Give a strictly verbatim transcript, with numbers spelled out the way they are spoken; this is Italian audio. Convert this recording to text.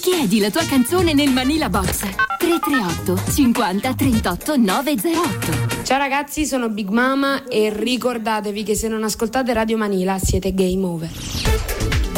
Chiedi la tua canzone nel Manila Box tre tre otto cinquanta trentotto novecentotto. Ciao ragazzi, sono Big Mama e ricordatevi che se non ascoltate Radio Manila siete game over.